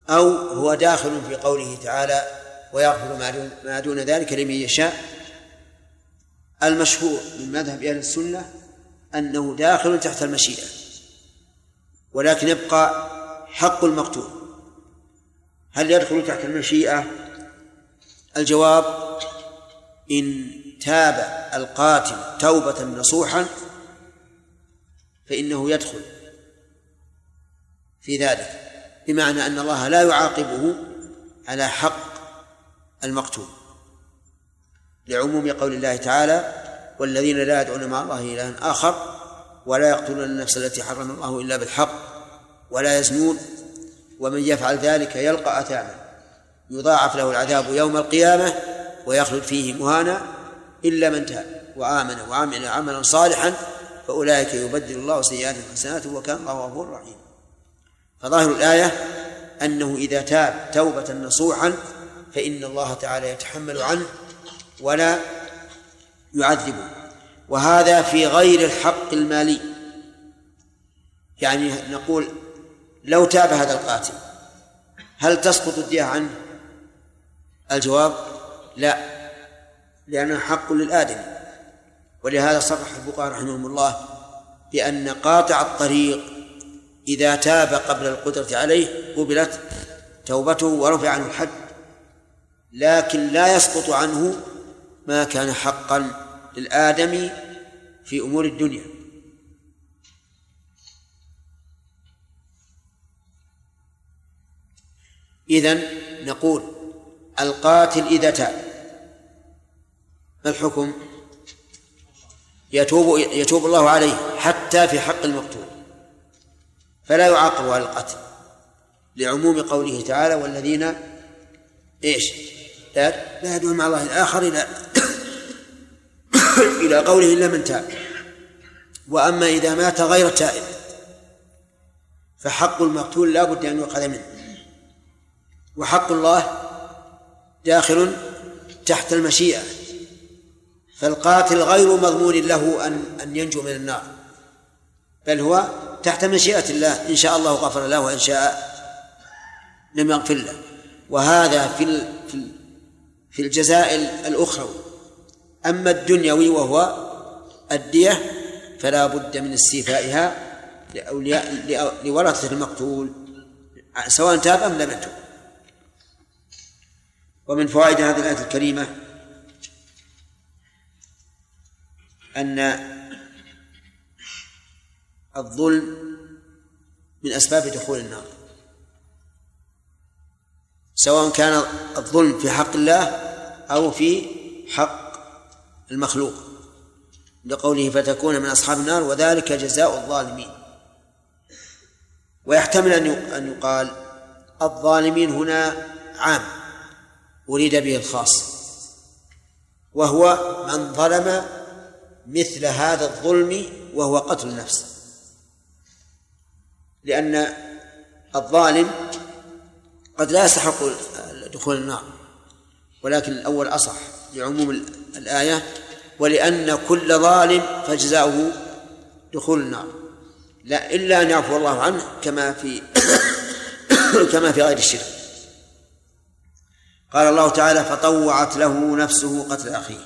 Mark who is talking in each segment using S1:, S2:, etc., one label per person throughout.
S1: أو هو داخل في قوله تعالى ويغفر ما دون ذلك لمن يشاء. المشهور من مذهب أهل السنة أنه داخل تحت المشيئة، ولكن يبقى حق المقتول. هل يدخل تحت المشيئة؟ الجواب: إن تاب القاتل توبة نصوحا فإنه يدخل في ذلك، بمعنى أن الله لا يعاقبه على حق المقتول، لعموم قول الله تعالى: والذين لا يدعون مع الله إلها آخر ولا يقتلون النفس التي حرم الله إلا بالحق ولا يزنون ومن يفعل ذلك يلقى أثاما يضاعف له العذاب يوم القيامة ويخلد فيه مهانا إلا من تاب وآمن وعمل عملا صالحا فأولئك يبدل الله سيئاتهم حسنات وكان الله غفورا رحيما. فظاهر الآية أنه إذا تاب توبة نصوحا فإن الله تعالى يتحمل عنه ولا يعذبه، وهذا في غير الحق المالي. يعني نقول لو تاب هذا القاتل هل تسقط الدية عنه؟ الجواب: لا، لأنه حق للآدمي. ولهذا صرح الفقهاء رحمهم الله بأن قاطع الطريق إذا تاب قبل القدرة عليه قبلت توبته ورفع عنه الحد، لكن لا يسقط عنه ما كان حقا للآدمي في أمور الدنيا. إذن نقول القاتل إذا تاب ما الحكم؟ يتوب الله عليه حتى في حق المقتول، فلا يعاقب على القتل، لعموم قوله تعالى: والذين لا يدعون مع الله الآخر إلى قوله إلا من تاب. وأما إذا مات غير تائب فحق المقتول لا بد أن يؤخذ منه، وحق الله داخل تحت المشيئة، فالقاتل غير مضمون له أن ينجو من النار، بل هو تحت مشيئة الله، إن شاء الله غفر له وإن شاء لم يغفر له. وهذا في الجزاء الأخروي. أما الدنيوي وهو الدية فلا بد من استيفائها لورثة المقتول سواء تاب أم لم يتب. ومن فوائد هذه الآية الكريمة أن الظلم من أسباب دخول النار، سواء كان الظلم في حق الله أو في حق المخلوق، لقوله: فتكون من أصحاب النار وذلك جزاء الظالمين. ويحتمل أن يقال الظالمين هنا عام أريد به الخاص، وهو من ظلم مثل هذا الظلم وهو قتل النفس، لأن الظالم قد لا يستحق دخول النار، ولكن الأول أصح لعموم الآية، ولأن كل ظالم فجزاؤه دخول النار، لا إلا أن يعفو الله عنه كما في غير الشرك. قال الله تعالى: فطوعت له نفسه قتل أخيه.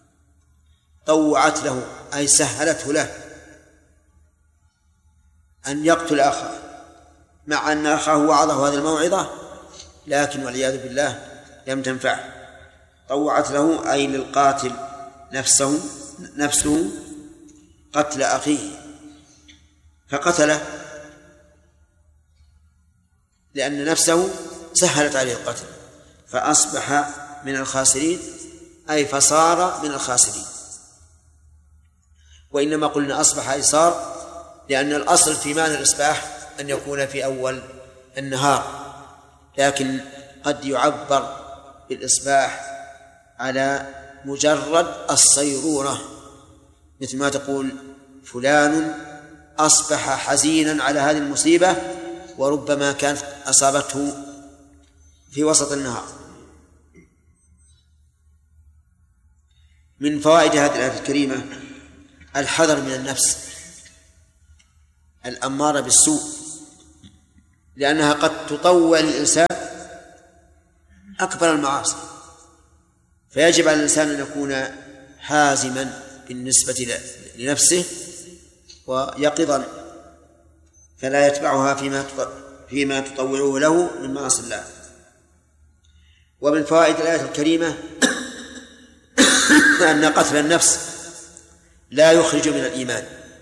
S1: طوعت له أي سهلته له أن يقتل أخاه، مع أن أخاه وعظه هذه الموعظة لكن والعياذ بالله لم تنفعه. طوعت له أي للقاتل نفسه قتل أخيه فقتله، لأن نفسه سهلت عليه القتل، فأصبح من الخاسرين، أي فصار من الخاسرين. وإنما قلنا أصبح أي صار، لأن الأصل في معنى الإصباح أن يكون في أول النهار، لكن قد يعبر بالإصباح على مجرد الصيرورة، مثل ما تقول فلان أصبح حزينا على هذه المصيبة، وربما كانت أصابته في وسط النهار. من فوائد هذه الآية الكريمة الحذر من النفس الأمارة بالسوء، لأنها قد تطوع الإنسان أكبر المعاصي، فيجب على الإنسان أن يكون حازما بالنسبة لنفسه ويقظا، فلا يتبعها فيما تطوعه له من معاصي الله. ومن فوائد الآية الكريمة أن قتل النفس لا يخرج من الإيمان،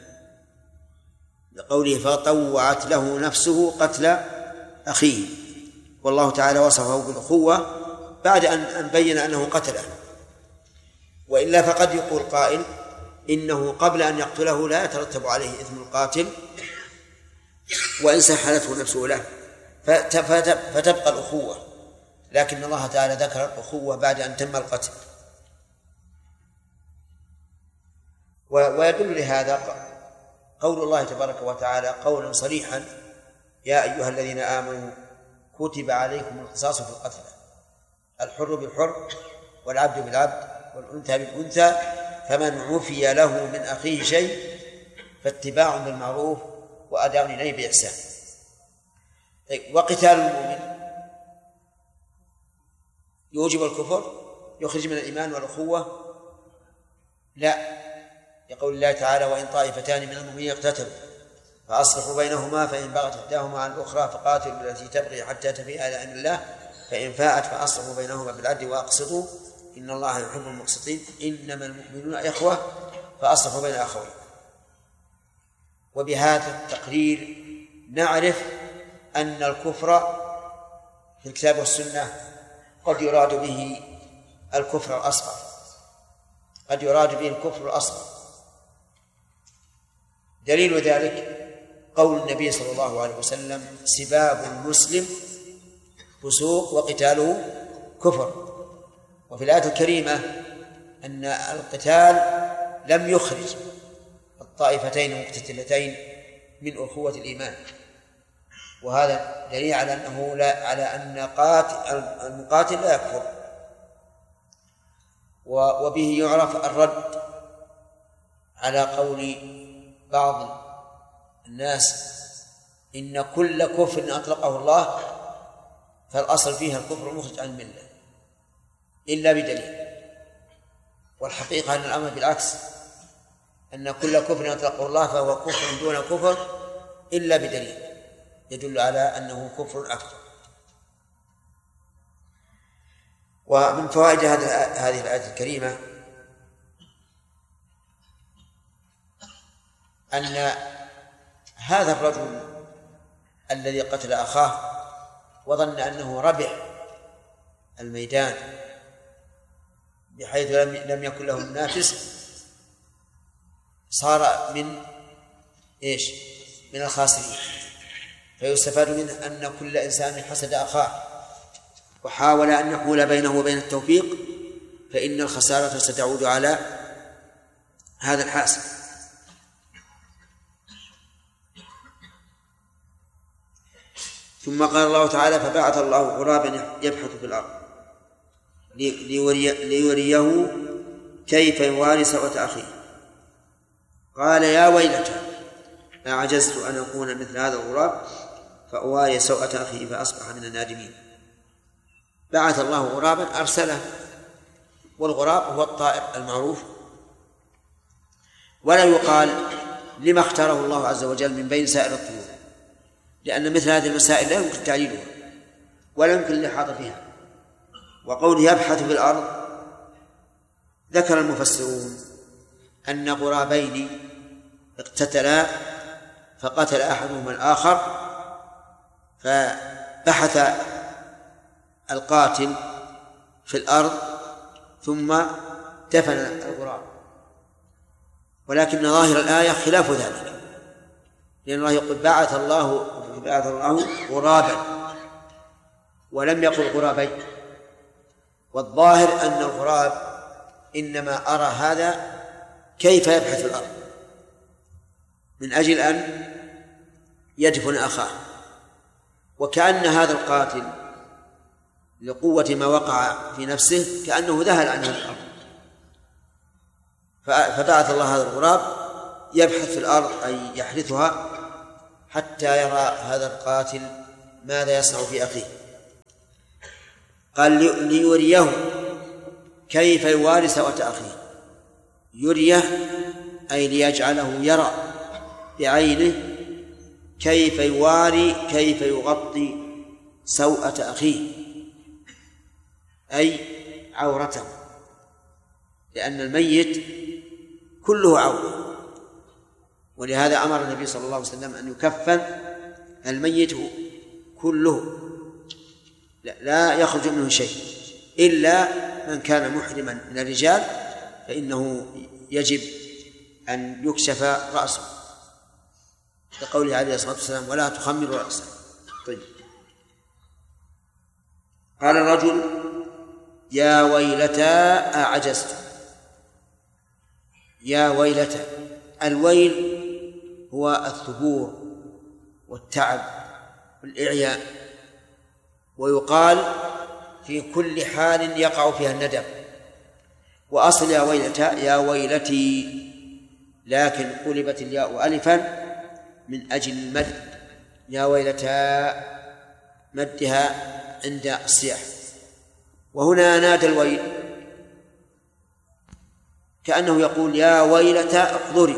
S1: لقوله فطوعت له نفسه قتل أخيه، والله تعالى وصفه بالأخوة بعد أن بين أنه قتله. وإلا فقد يقول قائل إنه قبل أن يقتله لا يترتب عليه إثم القاتل وإن سحلته نفسه له، فتبقى الأخوة، لكن الله تعالى ذكر الأخوة بعد أن تم القتل. ويدل لهذا قول الله تبارك وتعالى قولا صريحا: يا أيها الذين آمنوا كتب عليكم القصاص في القتلى، الحر بالحر والعبد بالعبد والأنثى بالأنثى، فمن عفي له من أخيه شيء فاتباع بالمعروف وأداء إليه بإحسان. وقتال المؤمن يوجب الكفر، يخرج من الإيمان والأخوة؟ لا، يقول الله تعالى: وإن طائفتان من المؤمنين اقتتلوا فأصلحوا بينهما فإن بغت إحداهما عن الأخرى فقاتلوا التي تبغي حتى تفيء إلى أمر الله فإن فاءت فأصلحوا بينهما بالعدل وأقسطوا إن الله يحب المقسطين إنما المؤمنون إخوة فأصلحوا بين أخوين. وبهذا التقرير نعرف أن الكفر في الكتاب والسنة قد يراد به الكفر الأصغر، قد يراد به الكفر الأصغر. دليل ذلك قول النبي صلى الله عليه وسلم: سباب المسلم فسوق وقتاله كفر. وفي الآية الكريمة أن القتال لم يخرج الطائفتين المقتتلتين من أخوة الإيمان، وهذا دليل على أنه على أن المقاتل لا يكفر. وبه يعرف الرد على قول بعض الناس إن كل كفر أطلقه الله فالأصل فيها الكفر المخرج عن الملة إلا بدليل. والحقيقة أن الأمر بالعكس، أن كل كفر أطلقه الله فهو كفر دون كفر إلا بدليل يدل على أنه كفر أكبر. ومن فوائد هذه الآية الكريمة أن هذا الرجل الذي قتل أخاه وظن أنه ربح الميدان بحيث لم يكن له منافس صار من الخاسرين. فيستفاد منه أن كل إنسان حسد أخاه وحاول أن يحول بينه وبين التوفيق فإن الخسارة ستعود على هذا الحاسد. ثم قال الله تعالى: فبعث الله غرابا يبحث في الأرض ليريه كيف يواري سوءة أخيه قال يا ويلتى أعجزت أن أكون مثل هذا الغراب فأواري سوءة أخيه فأصبح من النادمين. بعث الله غرابا أرسله، والغراب هو الطائر المعروف. ولا يقال لما اختاره الله عز وجل من بين سائر الطيور، لأن مثل هذه المسائل لا يمكن تعليلها ولا يمكن الإحاطة بها. وقوله يبحث في الأرض ذكر المفسرون أن غرابين اقتتلا فقتل أحدهما الآخر، فبحث القاتل في الأرض ثم دفن الغراب. ولكن ظاهر الآية خلاف ذلك، لأن الله يقول بعث الله غرابا ولم يقل غرابين. والظاهر أن الغراب إنما أرى هذا كيف يبحث في الأرض من أجل أن يدفن أخاه، وكأن هذا القاتل لقوة ما وقع في نفسه كأنه ذهل عنه الأرض، فبعث الله هذا الغراب يبحث في الأرض أي يحرثها حتى يرى هذا القاتل ماذا يصنع في أخيه. قال ليريه كيف يواري سوءة أخيه. يريه أي ليجعله يرى بعينه كيف يواري، كيف يغطي سوءة أخيه، أي عورته، لأن الميت كله عورة، ولهذا أمر النبي صلى الله عليه وسلم أن يكفن الميت كله، لا يخرج منه شيء إلا من كان محرما من الرجال، فإنه يجب أن يكشف رأسه، لقوله عليه الصلاة والسلام ولا تخمر رأسه. طيب. قال الرجل يا ويلتى أعجزت. يا ويلتى، الويل هو الثبور والتعب والإعياء، ويقال في كل حال يقع فيها الندم. وأصل يا ويلتى يا ويلتي، لكن قلبت الياء ألفا من أجل المد، يا ويلتى مدها عند الصياح. وهنا نادى الويل كأنه يقول يا ويلتى احضري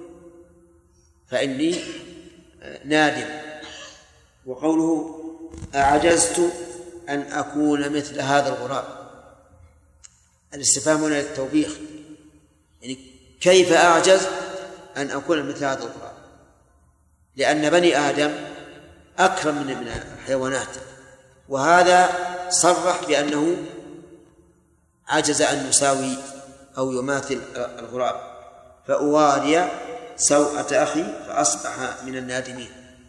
S1: فإني نادم. وقوله أعجزت أن أكون مثل هذا الغراب، الاستفهام هنا للتوبيخ، يعني كيف أعجز أن أكون مثل هذا الغراب، لأن بني آدم أكرم من الحيوانات، وهذا صرح بأنه عجز أن يساوي أو يماثل الغراب. فأواري سوءة أخي فأصبح من النادمين.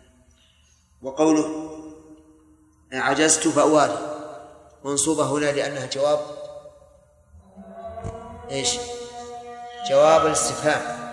S1: وقوله عجزت فأواري منصوبة هنا لأنها جواب إيش؟ جواب الاستفهام،